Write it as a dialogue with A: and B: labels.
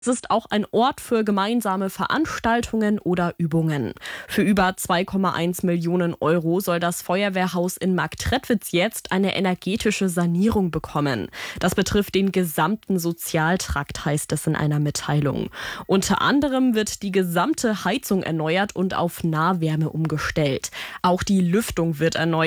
A: Es ist auch ein Ort für gemeinsame Veranstaltungen oder Übungen. Für über 2,1 Millionen Euro soll das Feuerwehrhaus in Marktredwitz jetzt eine energetische Sanierung bekommen. Das betrifft den gesamten Sozialtrakt, heißt es in einer Mitteilung. Unter anderem wird die gesamte Heizung erneuert und auf Nahwärme umgestellt. Auch die Lüftung wird erneuert.